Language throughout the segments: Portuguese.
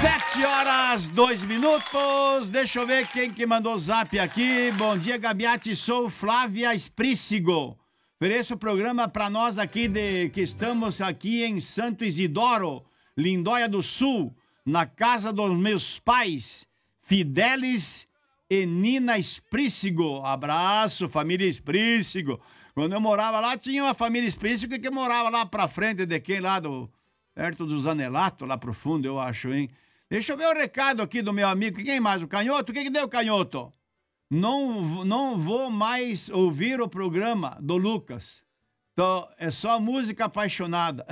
7h02. Deixa eu ver quem que mandou o zap aqui. Bom dia, Gabiati. Sou Flávia Esprícigo. Ofereço o programa para nós aqui que estamos aqui em Santo Isidoro, Lindóia do Sul, na casa dos meus pais, Fidelis e Nina Esprícigo. Abraço, família Esprícigo. Quando eu morava lá, tinha uma família Esprícigo que morava lá pra frente de quem? Lá perto do Zanelato, lá pro fundo, eu acho, hein? Deixa eu ver o recado aqui do meu amigo. Quem mais? O Canhoto? O que deu, Canhoto? Não vou mais ouvir o programa do Lucas. Então, é só música apaixonada.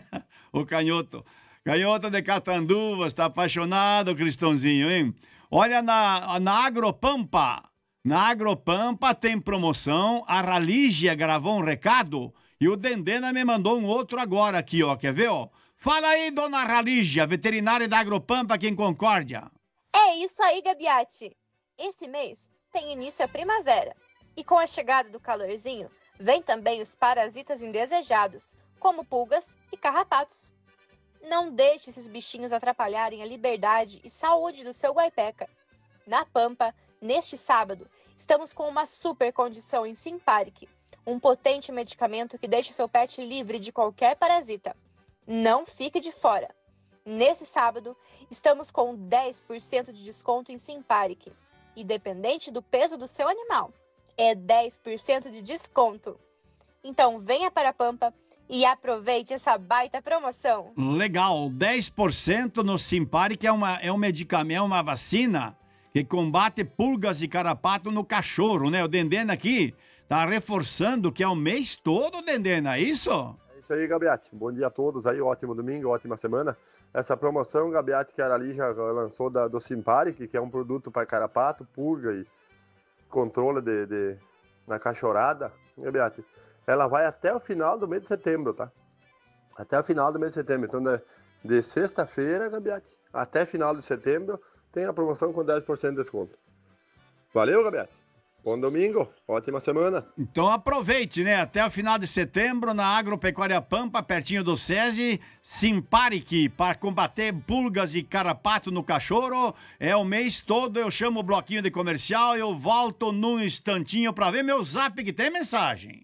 O Canhoto. Canhoto de Catanduvas, tá apaixonado, Cristãozinho, hein? Olha, na Agropampa. Na Agropampa tem promoção. A Ralígia gravou um recado e o Dendena me mandou um outro agora aqui, ó. Quer ver, ó? Fala aí, dona Ralígia, veterinária da Agropampa aqui em Concórdia. É isso aí, Gabiati. Esse mês tem início a primavera. E com a chegada do calorzinho, vem também os parasitas indesejados, como pulgas e carrapatos. Não deixe esses bichinhos atrapalharem a liberdade e saúde do seu guaipeca. Na Pampa, neste sábado, estamos com uma super condição em Simparic, um potente medicamento que deixa seu pet livre de qualquer parasita. Não fique de fora. Nesse sábado, estamos com 10% de desconto em Simparic. Independente do peso do seu animal, é 10% de desconto. Então venha para a Pampa e aproveite essa baita promoção. Legal, 10% no Simparic é um medicamento, é uma vacina que combate pulgas e carrapato no cachorro, né? O Dendena aqui tá reforçando que é o mês todo, Dendena, é isso? É isso aí, Gabiati. Bom dia a todos aí, ótimo domingo, ótima semana. Essa promoção, Gabiati, que a Arali já lançou do Simparic, que é um produto para carrapato, pulga e controle na cachorrada, Gabiati, ela vai até o final do mês de setembro, tá? Até o final do mês de setembro. Então, de sexta-feira, Gabiati, até final de setembro, tem a promoção com 10% de desconto. Valeu, Gabiati. Bom domingo, ótima semana. Então aproveite, né? Até o final de setembro, na Agropecuária Pampa, pertinho do SESI, Simparic, para combater pulgas e carrapato no cachorro. É o mês todo, eu chamo o bloquinho de comercial e eu volto num instantinho para ver meu zap que tem mensagem.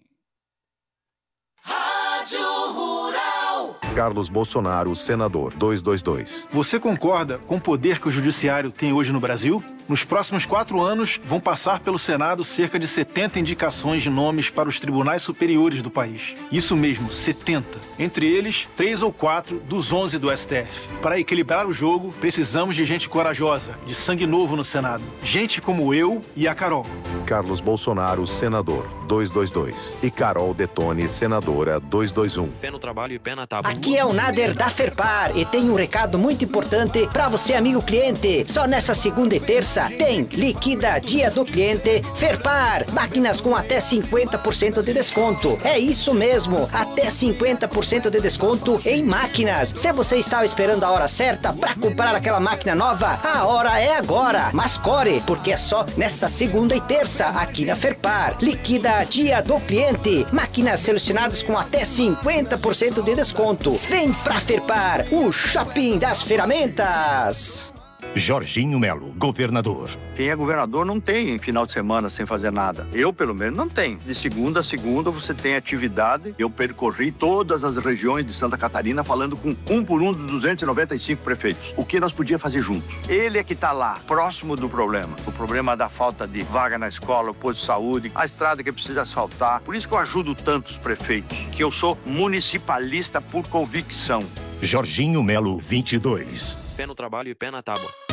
Rádio Rural. Carlos Bolsonaro, senador, 222. Você concorda com o poder que o judiciário tem hoje no Brasil? Nos próximos 4 anos, vão passar pelo Senado cerca de 70 indicações de nomes para os tribunais superiores do país. Isso mesmo, 70. Entre eles, 3 ou 4 dos 11 do STF. Para equilibrar o jogo, precisamos de gente corajosa, de sangue novo no Senado. Gente como eu e a Carol. Carlos Bolsonaro, senador, 222. E Carol Detone, senadora, 221. Fé no trabalho e pé na tábua. Aqui é o Nader da Ferpar e tem um recado muito importante para você, amigo cliente. Só nessa segunda e terça tem Liquida Dia do Cliente Ferpar. Máquinas com até 50% de desconto. É isso mesmo, até 50% de desconto em máquinas. Se você estava esperando a hora certa para comprar aquela máquina nova, a hora é agora. Mas corre, porque é só nessa segunda e terça aqui na Ferpar. Liquida Dia do Cliente. Máquinas selecionadas com até 50% de desconto. Vem pra Ferpar, o shopping das ferramentas. Jorginho Melo, governador. Quem é governador não tem final de semana sem fazer nada. Eu, pelo menos, não tenho. De segunda a segunda você tem atividade. Eu percorri todas as regiões de Santa Catarina falando com um por um dos 295 prefeitos. O que nós podíamos fazer juntos? Ele é que está lá, próximo do problema. O problema da falta de vaga na escola, o posto de saúde, a estrada que precisa asfaltar. Por isso que eu ajudo tantos prefeitos, que eu sou municipalista por convicção. Jorginho Melo, 22. Fé no trabalho e pé na tábua.